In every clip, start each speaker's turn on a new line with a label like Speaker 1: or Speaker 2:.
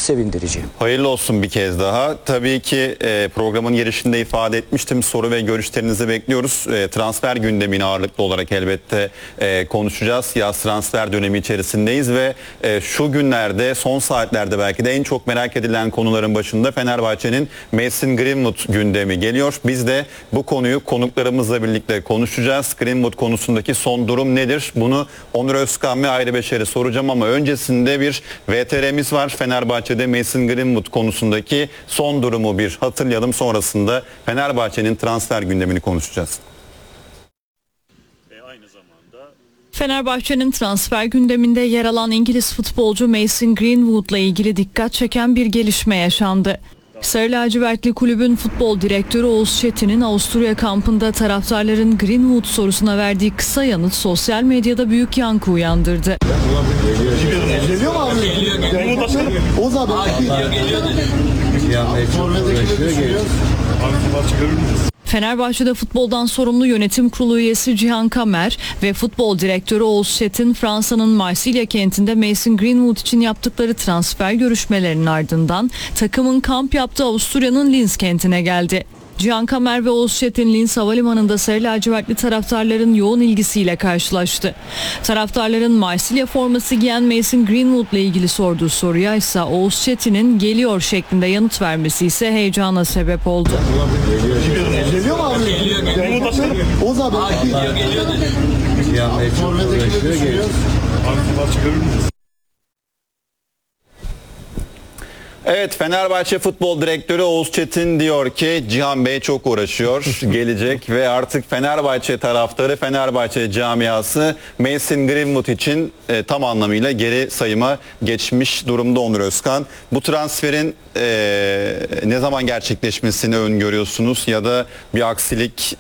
Speaker 1: sevindirici.
Speaker 2: Hayırlı olsun bir kez daha. Tabii ki programın girişinde ifade etmiştim. Soru ve görüşlerinizi bekliyoruz. Transfer gündemini ağırlıklı olarak elbette konuşacağız. Yaz transfer dönemi içerisindeyiz ve şu günlerde, son saatlerde belki de en çok merak edilen konuların başında Fenerbahçe'nin Mason Greenwood gündemi geliyor. Biz de bu konuyu konuklarımızla birlikte konuşacağız. Greenwood konusundaki son durum nedir? Bunu Onur Özkan ve Ayrı Beşer'e soracağım ama öncesinde bir VTR'miz var. Fenerbahçe'de Mason Greenwood konusundaki son durumu bir hatırlayalım. Sonrasında Fenerbahçe'nin transfer gündemini konuşacağız.
Speaker 3: Fenerbahçe'nin transfer gündeminde yer alan İngiliz futbolcu Mason Greenwood'la ilgili dikkat çeken bir gelişme yaşandı. Sarı lacivertli kulübün futbol direktörü Oğuz Çetin'in Avusturya kampında taraftarların Greenwood sorusuna verdiği kısa yanıt sosyal medyada büyük yankı uyandırdı.
Speaker 4: Geliyor mu abi? Geliyor. Oğuz abi. Geliyor.
Speaker 3: Fenerbahçe'de futboldan sorumlu yönetim kurulu üyesi Cihan Kamer ve futbol direktörü Oğuz Çetin Fransa'nın Marsilya kentinde Mason Greenwood için yaptıkları transfer görüşmelerinin ardından takımın kamp yaptığı Avusturya'nın Linz kentine geldi. Cihan Kamer ve Oğuz Çetin Linz Havalimanı'nda sarı lacivertli taraftarların yoğun ilgisiyle karşılaştı. Taraftarların Marsilya forması giyen Mason Greenwood'la ilgili sorduğu soruya ise Oğuz Çetin'in geliyor şeklinde yanıt vermesi ise heyecana sebep oldu.
Speaker 4: Geliyor mu abi? Geliyor. Oğuz abi. Geliyor.
Speaker 2: Evet, Fenerbahçe Futbol Direktörü Oğuz Çetin diyor ki Cihan Bey çok uğraşıyor, gelecek ve artık Fenerbahçe taraftarı, Fenerbahçe camiası Mason Greenwood için tam anlamıyla geri sayıma geçmiş durumda Onur Özkan. Bu transferin ne zaman gerçekleşmesini öngörüyorsunuz ya da bir aksilik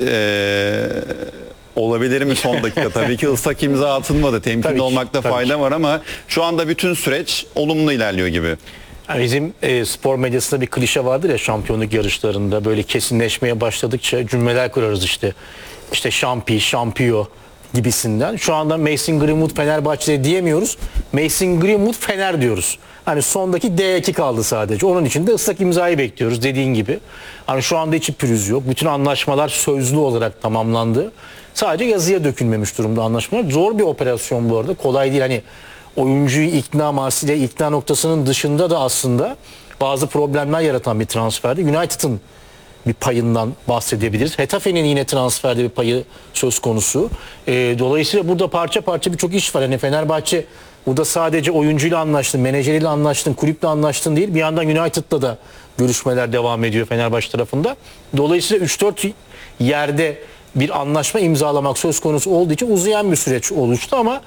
Speaker 2: olabilir mi son dakika? Tabii ki ıslak imza atılmadı, temkinli olmakta fayda var ama şu anda bütün süreç olumlu ilerliyor gibi.
Speaker 5: Yani bizim spor medyasında bir klişe vardır ya, şampiyonluk yarışlarında böyle kesinleşmeye başladıkça cümleler kurarız işte. İşte şampiyo gibisinden. Şu anda Mason Greenwood Fenerbahçe'de diyemiyoruz. Mason Greenwood Fener diyoruz. Hani sondaki D2 kaldı sadece. Onun için de ıslak imzayı bekliyoruz dediğin gibi. Hani şu anda hiç pürüz yok. Bütün anlaşmalar sözlü olarak tamamlandı. Sadece yazıya dökülmemiş durumda anlaşmalar. Zor bir operasyon bu arada. Kolay değil. Hani oyuncuyu ikna, Marsilya ikna noktasının dışında da aslında bazı problemler yaratan bir transferdi. United'ın bir payından bahsedebiliriz. Hetafe'nin yine transferde bir payı söz konusu. Dolayısıyla burada parça parça birçok iş var. Yani Fenerbahçe burada sadece oyuncuyla anlaştın, menajeriyle anlaştın, kulüple anlaştın değil. Bir yandan United'la da görüşmeler devam ediyor Fenerbahçe tarafında. Dolayısıyla 3-4 yerde bir anlaşma imzalamak söz konusu olduğu için uzayan bir süreç oluştu ama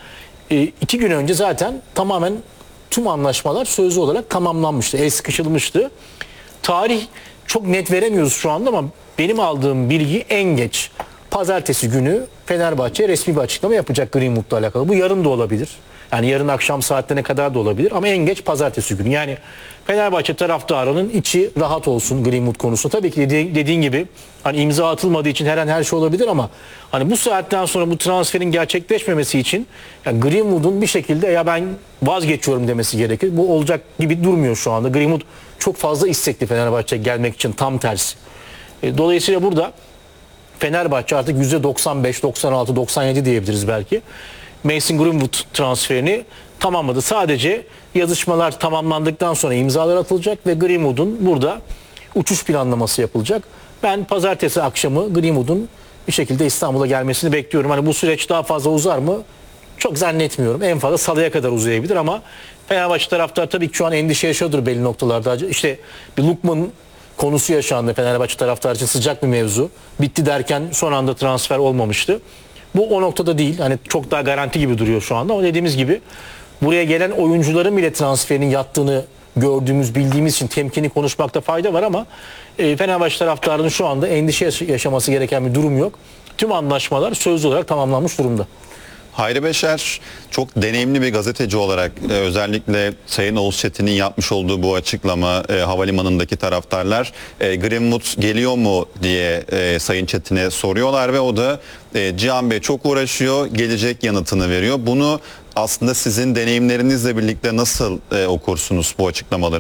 Speaker 5: 2 gün önce zaten tamamen tüm anlaşmalar sözlü olarak tamamlanmıştı. El sıkışılmıştı. Tarih çok net veremiyoruz şu anda ama benim aldığım bilgi en geç pazartesi günü Fenerbahçe resmi bir açıklama yapacak Greenwood'la alakalı. Bu yarın da olabilir. Yani yarın akşam saatlerine kadar da olabilir ama en geç pazartesi günü. Yani Fenerbahçe taraftarının içi rahat olsun Greenwood konusunda. Tabii ki dediğin gibi hani imza atılmadığı için her an her şey olabilir ama hani bu saatten sonra bu transferin gerçekleşmemesi için yani Greenwood'un bir şekilde ya ben vazgeçiyorum demesi gerekir. Bu olacak gibi durmuyor şu anda. Greenwood çok fazla istekli Fenerbahçe'ye gelmek için, tam tersi. Dolayısıyla burada Fenerbahçe artık %95, 96, 97 diyebiliriz belki. Mason Greenwood transferini tamamladı. Sadece yazışmalar tamamlandıktan sonra imzalar atılacak ve Greenwood'un burada uçuş planlaması yapılacak. Ben pazartesi akşamı Greenwood'un bir şekilde İstanbul'a gelmesini bekliyorum. Hani bu süreç daha fazla uzar mı? Çok zannetmiyorum. En fazla salıya kadar uzayabilir ama Fenerbahçe taraftar tabii ki şu an endişe yaşıyordur belli noktalarda. İşte bir Lukman konusu yaşandı Fenerbahçe taraftar için, sıcak bir mevzu. Bitti derken son anda transfer olmamıştı. Bu o noktada değil. Hani çok daha garanti gibi duruyor şu anda ama dediğimiz gibi buraya gelen oyuncuların bile transferinin yattığını gördüğümüz, bildiğimiz için temkinli konuşmakta fayda var ama Fenerbahçe taraftarının şu anda endişe yaşaması gereken bir durum yok. Tüm anlaşmalar sözlü olarak tamamlanmış durumda.
Speaker 2: Hayri Beşer çok deneyimli bir gazeteci olarak özellikle Sayın Oğuz Çetin'in yapmış olduğu bu açıklama, havalimanındaki taraftarlar Greenwood geliyor mu diye Sayın Çetin'e soruyorlar ve o da Cihan Bey çok uğraşıyor, gelecek yanıtını veriyor. Bunu aslında sizin deneyimlerinizle birlikte nasıl okursunuz bu açıklamaları?